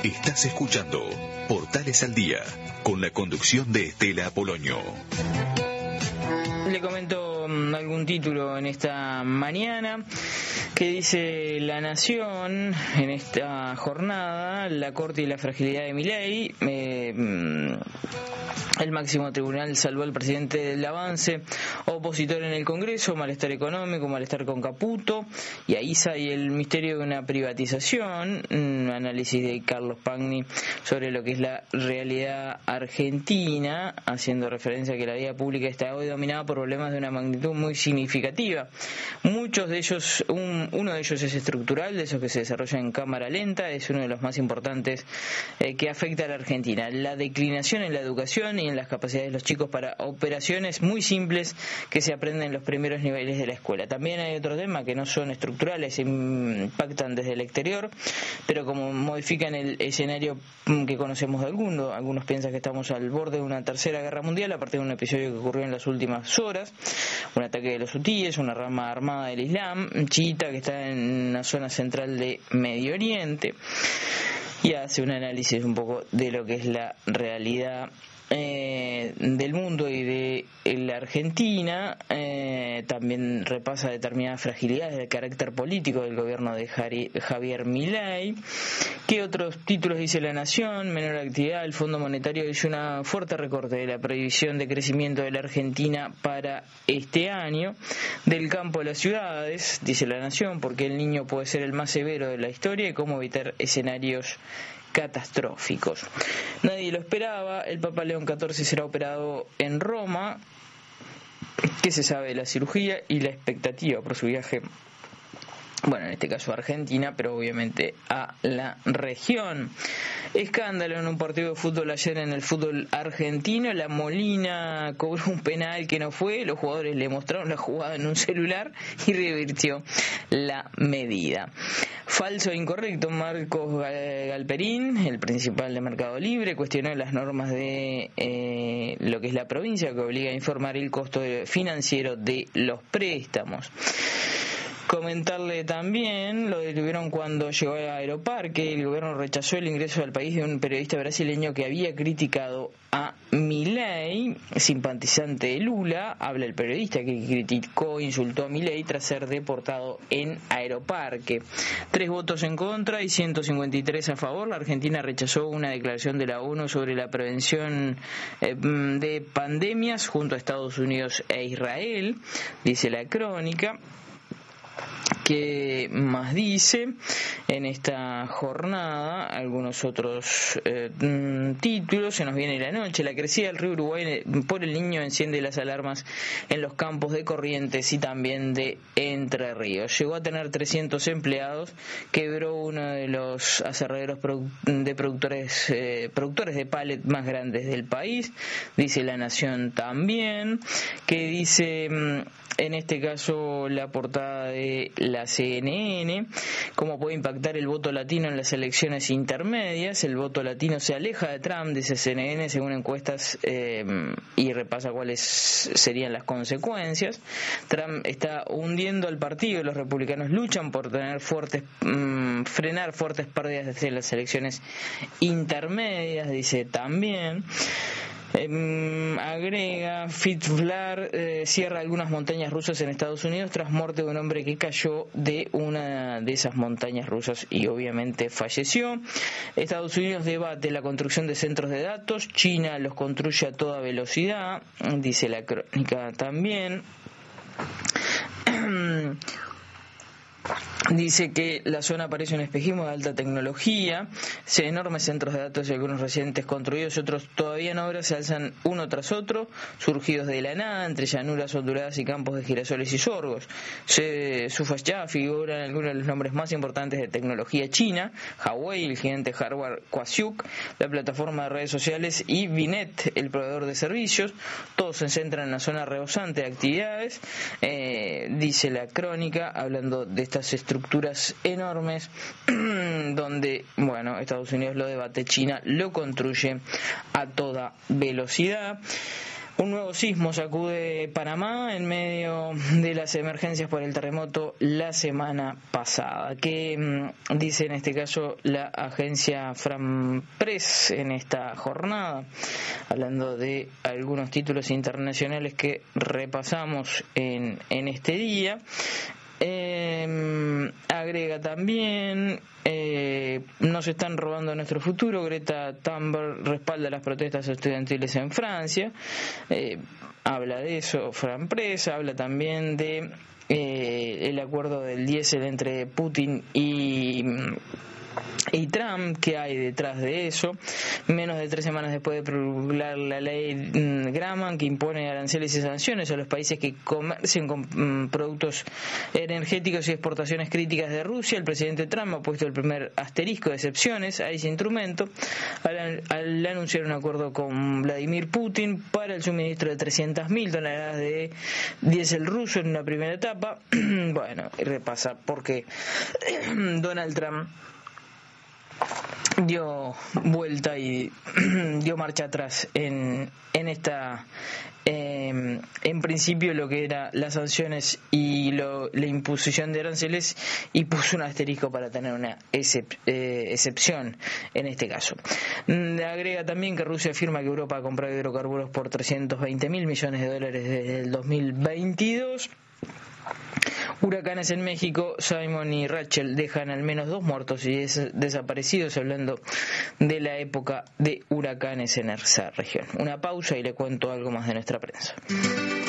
Estás escuchando Portales al Día, con la conducción de Estela Apolonio. Le comento algún título en esta mañana que dice La Nación en esta jornada: la Corte y la fragilidad de Milei. El máximo tribunal salvó al presidente del avance opositor en el Congreso, malestar económico, malestar con Caputo y Aiza y el misterio de una privatización. Un análisis de Carlos Pagni sobre lo que es la realidad argentina, haciendo referencia a que la vida pública está hoy dominada por problemas de una magnitud muy significativa. Muchos de ellos, uno de ellos es estructural, de esos que se desarrollan en cámara lenta, es uno de los más importantes que afecta a la Argentina. La declinación en la educación y en las capacidades de los chicos para operaciones muy simples que se aprenden en los primeros niveles de la escuela. También hay otros temas que no son estructurales, impactan desde el exterior, pero como modifican el escenario que conocemos de algunos piensan que estamos al borde de una tercera guerra mundial a partir de un episodio que ocurrió en las últimas horas, un ataque de los hutíes, una rama armada del Islam chiita que está en la zona central de Medio Oriente, y hace un análisis un poco de lo que es la realidad del mundo y de la Argentina. También repasa determinadas fragilidades de carácter político del gobierno de Javier Milei. ¿Qué otros títulos dice La Nación? Menor actividad, el Fondo Monetario hizo una fuerte recorte de la previsión de crecimiento de la Argentina para este año. Del campo a las ciudades, dice La Nación, porque el niño puede ser el más severo de la historia y cómo evitar escenarios catastróficos. Nadie lo esperaba. El Papa León XIV será operado en Roma. ¿Qué se sabe de la cirugía y la expectativa por su viaje? Bueno, en este caso a Argentina, pero obviamente a la región. Escándalo en un partido de fútbol ayer en el fútbol argentino. La Molina cobró un penal que no fue, los jugadores le mostraron la jugada en un celular y revirtió la medida. Falso e incorrecto. Marcos Galperín, el principal de Mercado Libre, cuestionó las normas de lo que es la provincia, que obliga a informar el costo financiero de los préstamos. Comentarle también, lo detuvieron cuando llegó a Aeroparque. El gobierno rechazó el ingreso al país de un periodista brasileño que había criticado a Milei, simpatizante de Lula. Habla el periodista que criticó, insultó a Milei tras ser deportado en Aeroparque. 3 votos en contra y 153 a favor. La Argentina rechazó una declaración de la ONU sobre la prevención de pandemias junto a Estados Unidos e Israel, dice la crónica. ¿Qué más dice en esta jornada? Algunos otros títulos. Se nos viene la noche. La crecida del río Uruguay por el Niño enciende las alarmas en los campos de Corrientes y también de Entre Ríos. Llegó a tener 300 empleados. Quebró uno de los aserraderos de productores de pallet más grandes del país, dice La Nación también. Que dice en este caso la portada de la CNN: cómo puede impactar el voto latino en las elecciones intermedias. El voto latino se aleja de Trump, dice CNN, según encuestas, y repasa cuáles serían las consecuencias. Trump está hundiendo al partido y los republicanos luchan por tener frenar fuertes pérdidas desde las elecciones intermedias, dice también. Agrega, Fitzflar cierra algunas montañas rusas en Estados Unidos tras muerte de un hombre que cayó de una de esas montañas rusas y obviamente falleció. Estados Unidos debate la construcción de centros de datos. China los construye a toda velocidad, dice la crónica también. Dice que la zona parece un espejismo de alta tecnología, enormes centros de datos y algunos recientes construidos y otros todavía en obra se alzan uno tras otro, surgidos de la nada, entre llanuras onduladas y campos de girasoles y sorgos. Su fachada figuran algunos de los nombres más importantes de tecnología china: Huawei, el gigante hardware Quasiuk, la plataforma de redes sociales, y Vinet, el proveedor de servicios. Todos se centran en la zona rebosante de actividades, dice la crónica, hablando de estas estructuras enormes donde, bueno, Estados Unidos lo debate, China lo construye a toda velocidad. Un nuevo sismo sacude Panamá en medio de las emergencias por el terremoto la semana pasada. ¿Qué dice en este caso la agencia Frampress en esta jornada? Hablando de algunos títulos internacionales que repasamos en este día. Agrega también, nos están robando nuestro futuro. Greta Thunberg respalda las protestas estudiantiles en Francia. Habla de eso Frampress. Habla también de el acuerdo del diésel entre Putin y Trump, que hay detrás de eso. Menos de 3 semanas después de promulgar la ley Graham, que impone aranceles y sanciones a los países que comercian con productos energéticos y exportaciones críticas de Rusia, el presidente Trump ha puesto el primer asterisco de excepciones a ese instrumento al anunciar un acuerdo con Vladimir Putin para el suministro de 300.000 toneladas de diésel ruso en una primera etapa. Bueno, repasa porque Donald Trump dio vuelta y dio marcha atrás en esta en principio lo que era las sanciones y la imposición de aranceles, y puso un asterisco para tener una excepción en este caso. Agrega también que Rusia afirma que Europa ha comprado hidrocarburos por $320.000 millones desde el 2022. Huracanes en México, Simon y Rachel dejan al menos 2 muertos y desaparecidos, hablando de la época de huracanes en esa región. Una pausa y le cuento algo más de nuestra prensa.